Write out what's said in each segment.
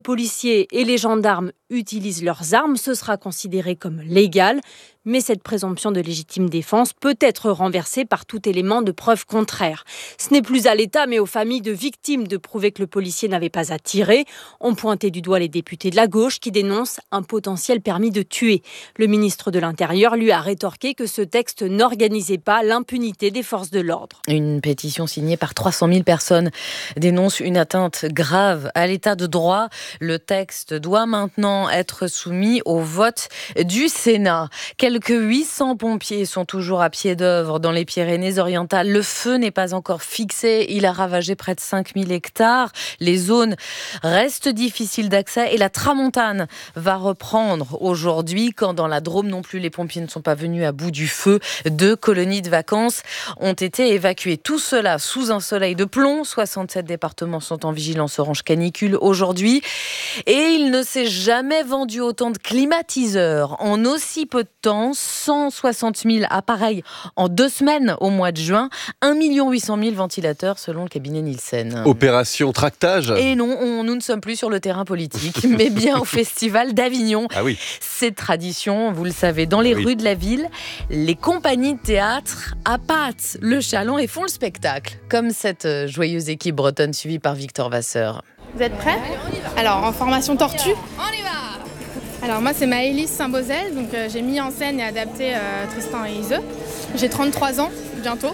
policiers et les gendarmes utilisent leurs armes, ce sera considéré comme légal. Mais cette présomption de légitime défense peut être renversée par tout élément de preuve contraire. Ce n'est plus à l'État, mais aux familles de victimes de prouver que le policier n'avait pas à tirer. On pointait du doigt les députés de la gauche qui dénoncent un potentiel permis de tuer. Le ministre de l'Intérieur lui a rétorqué que ce texte n'organisait pas l'impunité des forces de l'ordre. Une pétition signée par 300 000 personnes dénonce une atteinte grave à l'état de droit. Le texte doit maintenant être soumis au vote du Sénat. Quelques 800 pompiers sont toujours à pied d'œuvre dans les Pyrénées-Orientales. Le feu n'est pas encore fixé. Il a ravagé près de 5000 hectares. Les zones restent difficiles d'accès et la tramontane va reprendre aujourd'hui. Quand dans la Drôme non plus, les pompiers ne sont pas venus à bout du feu. 2 colonies de vacances ont été évacuées. Tout cela sous un soleil de plomb. 67 départements sont en vigilance orange canicule aujourd'hui. Et il ne s'est jamais vendu autant de climatiseurs en aussi peu de temps. 160 000 appareils en 2 semaines au mois de juin. 1 800 000 ventilateurs selon le cabinet Nielsen. Opération tractage. Et non, nous ne sommes plus sur le terrain politique, mais bien au Festival d'Avignon. Ah oui. C'est tradition, vous le savez, dans les rues de la ville, les compagnies de théâtre appâtent le chaland et font le spectacle. Comme cette joyeuse équipe bretonne suivie par Victor Vasseur. Vous êtes prêts ? Alors, en formation tortue. On y va ! Alors moi c'est Maëlys Saint-Beauzel, donc j'ai mis en scène et adapté Tristan et Iseux. J'ai 33 ans bientôt.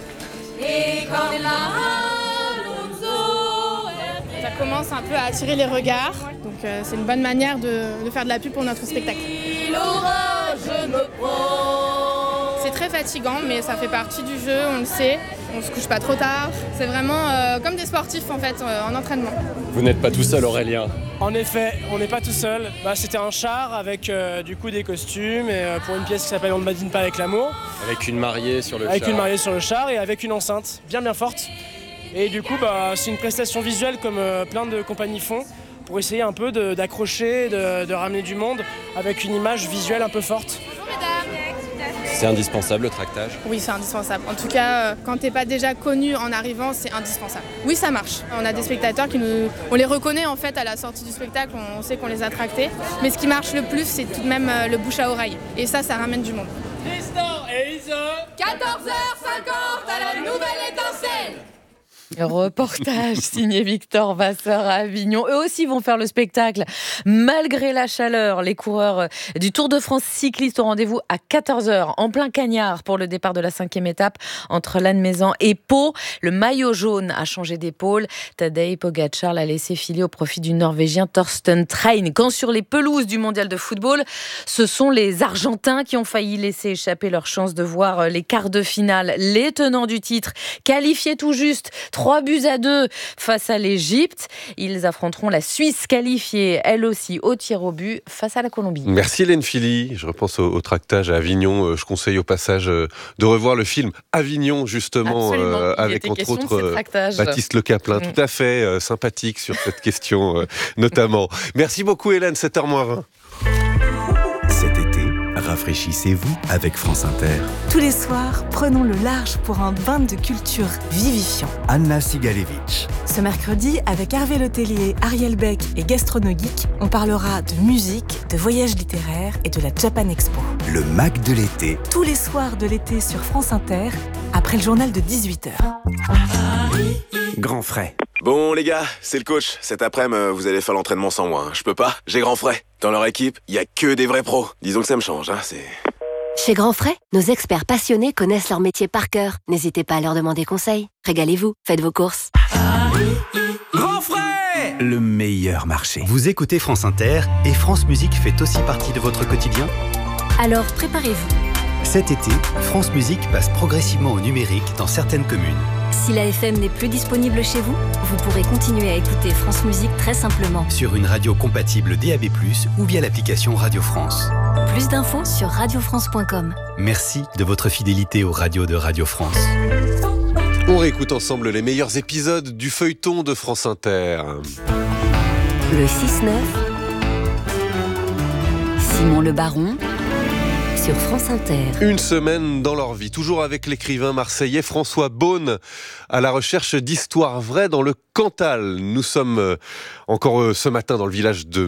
Ça commence un peu à attirer les regards, donc c'est une bonne manière de faire de la pub pour notre spectacle. C'est très fatigant, mais ça fait partie du jeu, on le sait. On se couche pas trop tard. C'est vraiment comme des sportifs en fait, en entraînement. Vous n'êtes pas tout seul, Aurélien. En effet, on n'est pas tout seul. C'était un char avec du coup des costumes et pour une pièce qui s'appelle On ne badine pas avec l'amour. Avec une mariée sur le char. Avec une mariée sur le char et avec une enceinte bien forte. Et du coup, c'est une prestation visuelle comme plein de compagnies font pour essayer un peu d'accrocher, de ramener du monde avec une image visuelle un peu forte. C'est indispensable le tractage ? Oui, c'est indispensable. En tout cas, quand t'es pas déjà connu en arrivant, c'est indispensable. Oui, ça marche. On a des spectateurs on les reconnaît en fait à la sortie du spectacle, on sait qu'on les a tractés. Mais ce qui marche le plus, c'est tout de même le bouche à oreille. Et ça ramène du monde. Tristan et Iseux, 14h50 à la nouvelle étincelle. Reportage signé Victor Vasseur à Avignon. Eux aussi vont faire le spectacle. Malgré la chaleur, les coureurs du Tour de France cyclistes au rendez-vous à 14h en plein cagnard pour le départ de la 5e étape entre Lannemezan et Pau. Le maillot jaune a changé d'épaule. Tadej Pogačar l'a laissé filer au profit du Norvégien Thorsten Train. Quand sur les pelouses du mondial de football, ce sont les Argentins qui ont failli laisser échapper leur chance de voir les quarts de finale. Les tenants du titre, qualifiés tout juste 3-2 face à l'Égypte. Ils affronteront la Suisse qualifiée, elle aussi, au tir au but face à la Colombie. Merci Hélène Philly. Je repense au tractage à Avignon. Je conseille au passage de revoir le film Avignon, justement, avec entre autres Baptiste Le Caplin. Tout à fait sympathique sur cette question, notamment. Merci beaucoup Hélène, 7h-20. Cet été, rafraîchissez-vous avec France Inter. Tous les soirs, prenons le large pour un bain de culture vivifiant. Anna Sigalevitch. Ce mercredi, avec Hervé Letellier, Ariel Beck et Gastronogeek, on parlera de musique, de voyages littéraires et de la Japan Expo. Le Mac de l'été. Tous les soirs de l'été sur France Inter, après le journal de 18h. Grand frais. Bon les gars, c'est le coach. Cet après-midi, vous allez faire l'entraînement sans moi. Je peux pas, j'ai Grand Frais. Dans leur équipe, il y a que des vrais pros. Disons que ça me change, c'est... Chez Grand Frais, nos experts passionnés connaissent leur métier par cœur. N'hésitez pas à leur demander conseil. Régalez-vous, faites vos courses. Grand frais, le meilleur marché. Vous écoutez France Inter et France Musique fait aussi partie de votre quotidien ? Alors préparez-vous. Cet été, France Musique passe progressivement au numérique dans certaines communes. Si la FM n'est plus disponible chez vous, vous pourrez continuer à écouter France Musique très simplement. Sur une radio compatible DAB+, ou via l'application Radio France. Plus d'infos sur radiofrance.com. Merci de votre fidélité aux radios de Radio France. On réécoute ensemble les meilleurs épisodes du feuilleton de France Inter. Le 6-9, Simon Le Baron, sur France Inter. Une semaine dans leur vie, toujours avec l'écrivain marseillais François Beaune, à la recherche d'histoires vraies dans le Cantal. Nous sommes encore ce matin dans le village de